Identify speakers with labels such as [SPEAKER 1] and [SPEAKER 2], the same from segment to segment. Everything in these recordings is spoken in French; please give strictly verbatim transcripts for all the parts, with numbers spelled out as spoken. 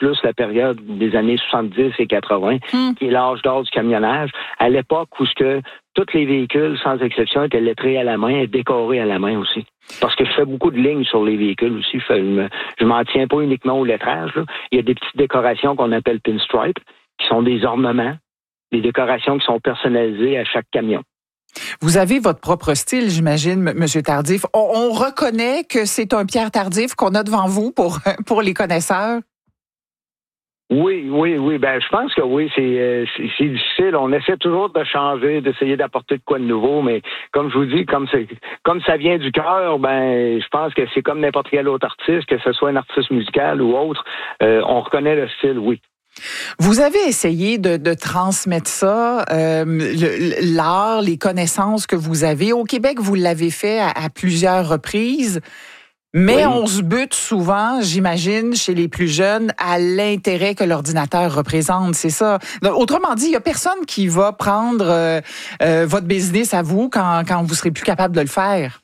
[SPEAKER 1] plus la période des années soixante-dix et quatre-vingts, mm. qui est l'âge d'or du camionnage, à l'époque où ce que tous les véhicules, sans exception, étaient lettrés à la main et décorés à la main aussi. Parce que je fais beaucoup de lignes sur les véhicules aussi. Je, fais, je m'en tiens pas uniquement au lettrage, là. Il y a des petites décorations qu'on appelle pinstripe, qui sont des ornements, des décorations qui sont personnalisées à chaque camion.
[SPEAKER 2] Vous avez votre propre style, j'imagine, M. Tardif. On, on reconnaît que c'est un Pierre Tardif qu'on a devant vous pour, pour les connaisseurs?
[SPEAKER 1] Oui, oui, oui. Ben, je pense que oui, c'est, c'est, c'est difficile. On essaie toujours de changer, d'essayer d'apporter de quoi de nouveau, mais comme je vous dis, comme c'est, comme ça vient du cœur, ben, je pense que c'est comme n'importe quel autre artiste, que ce soit un artiste musical ou autre, euh, on reconnaît le style, oui.
[SPEAKER 2] Vous avez essayé de, de transmettre ça, euh, le, l'art, les connaissances que vous avez. Au Québec, vous l'avez fait à, à plusieurs reprises, mais oui. On se bute souvent, j'imagine, chez les plus jeunes, à l'intérêt que l'ordinateur représente, c'est ça. Donc, autrement dit, il n'y a personne qui va prendre euh, euh, votre business à vous quand, quand vous serez plus capable de le faire.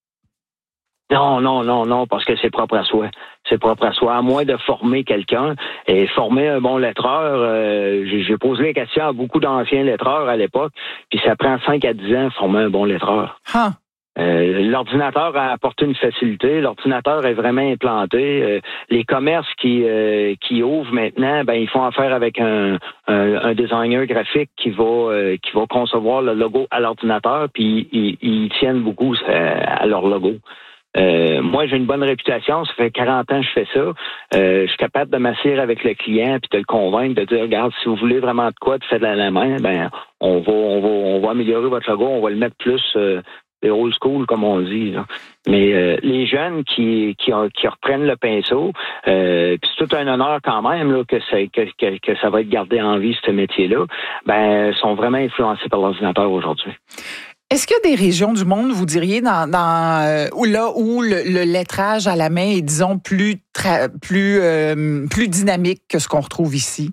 [SPEAKER 1] Non, non, non, non, parce que c'est propre à soi. C'est propre à soi. À moins de former quelqu'un et former un bon lettreur, euh, j'ai, j'ai posé la question à beaucoup d'anciens lettreurs à l'époque, puis ça prend cinq à dix ans de former un bon lettreur.
[SPEAKER 2] Huh.
[SPEAKER 1] Euh, l'ordinateur a apporté une facilité. L'ordinateur est vraiment implanté. Euh, les commerces qui euh, qui ouvrent maintenant, ben ils font affaire avec un un, un designer graphique qui va euh, qui va concevoir le logo à l'ordinateur, puis ils, ils tiennent beaucoup à, à leur logo. Euh, moi, j'ai une bonne réputation. Ça fait quarante ans que je fais ça. Euh, je suis capable de m'asseoir avec le client puis de le convaincre, de dire, regarde, si vous voulez vraiment de quoi, de faire de la main, ben on va on va on va améliorer votre logo, on va le mettre plus euh, old school, comme on dit. Là. Mais euh, les jeunes qui qui, qui reprennent le pinceau, euh, puis c'est tout un honneur quand même là, que, ça, que, que, que ça va être gardé en vie, ce métier-là, ben sont vraiment influencés par l'ordinateur aujourd'hui.
[SPEAKER 2] Est-ce qu'il y a des régions du monde, vous diriez, dans, dans euh, où là où le, le lettrage à la main est, disons, plus tra- plus euh, plus dynamique que ce qu'on retrouve ici?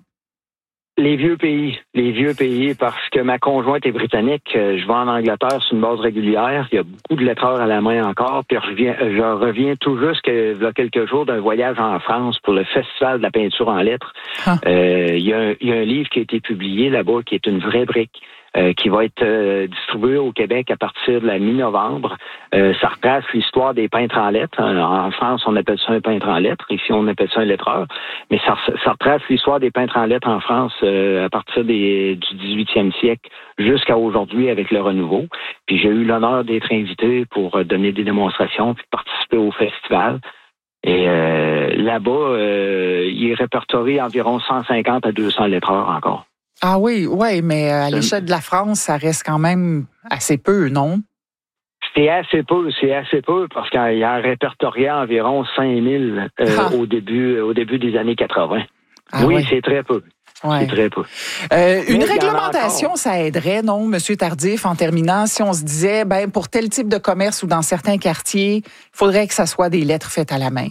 [SPEAKER 1] Les vieux pays, les vieux pays, parce que ma conjointe est britannique, je vais en Angleterre sur une base régulière, il y a beaucoup de lettreurs à la main encore, puis je reviens, je reviens tout juste que, il y a quelques jours d'un voyage en France pour le Festival de la peinture en lettres. Ah. Euh, il y a un, il y a un livre qui a été publié là-bas qui est une vraie brique. Euh, qui va être euh, distribué au Québec à partir de la mi-novembre. Euh, ça retrace l'histoire des peintres en lettres. En France, on appelle ça un peintre en lettres. Ici, on appelle ça un lettreur. Mais ça, ça retrace l'histoire des peintres en lettres en France euh, à partir des, du dix-huitième siècle jusqu'à aujourd'hui avec le renouveau. Puis j'ai eu l'honneur d'être invité pour donner des démonstrations puis participer au festival. Et euh, là-bas, euh, il est répertorié environ cent cinquante à deux cents lettreurs encore.
[SPEAKER 2] Ah oui, oui, mais à l'échelle de la France, ça reste quand même assez peu, non?
[SPEAKER 1] C'est assez peu, c'est assez peu, parce qu'il y a répertorié environ cinq mille euh, ah. au début au début des années quatre-vingts. Ah, oui, ouais. c'est très peu. Ouais. C'est très peu.
[SPEAKER 2] Euh, une réglementation, ça aiderait, non, M. Tardif, en terminant, si on se disait, ben pour tel type de commerce ou dans certains quartiers, il faudrait que ça soit des lettres faites à la main.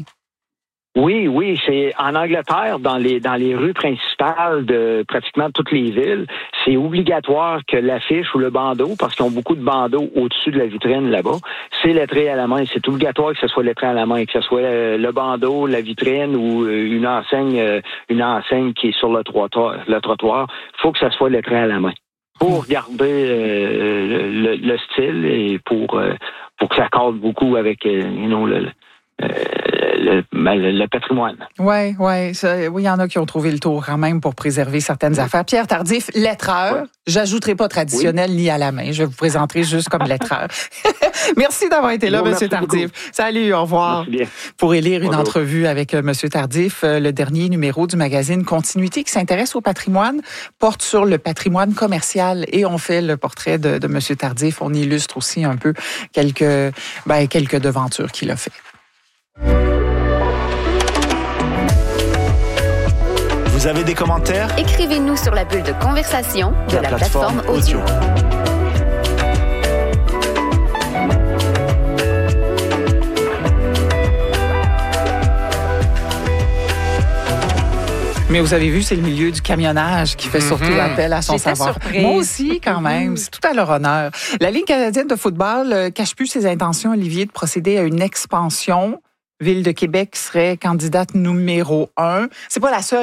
[SPEAKER 1] Oui, oui, c'est en Angleterre, dans les dans les rues principales de pratiquement toutes les villes, c'est obligatoire que l'affiche ou le bandeau, parce qu'ils ont beaucoup de bandeaux au-dessus de la vitrine là-bas, c'est lettré à la main. C'est obligatoire que ce soit lettré à la main, que ce soit le bandeau, la vitrine ou une enseigne, une enseigne qui est sur le trottoir. Le trottoir, faut que ça soit lettré à la main pour garder euh, le, le style et pour euh, pour que ça cadre beaucoup avec, euh, you know, le Euh, le, le, le patrimoine.
[SPEAKER 2] Oui, oui. Oui, il y en a qui ont trouvé le tour quand même pour préserver certaines oui. affaires. Pierre Tardif, lettreur. Oui. J'ajouterai pas traditionnel oui. ni à la main. Je vous présenterai juste comme lettreur. Merci d'avoir été là, M. Tardif. Beaucoup. Salut, au revoir. Pour élire une Bonjour. entrevue avec M. Tardif, le dernier numéro du magazine Continuité qui s'intéresse au patrimoine porte sur le patrimoine commercial et on fait le portrait de, de M. Tardif. On illustre aussi un peu quelques, ben, quelques devantures qu'il a fait.
[SPEAKER 3] Vous avez des commentaires?
[SPEAKER 4] Écrivez-nous sur la bulle de conversation de la, la plateforme, plateforme audio.
[SPEAKER 2] Mais vous avez vu, c'est le milieu du camionnage qui fait mm-hmm. surtout appel à son
[SPEAKER 5] J'étais
[SPEAKER 2] savoir.
[SPEAKER 5] surprise.
[SPEAKER 2] Moi aussi, quand même. C'est tout à leur honneur. La Ligue canadienne de football euh, cache plus ses intentions, Olivier, de procéder à une expansion. Ville de Québec serait candidate numéro un. C'est pas la seule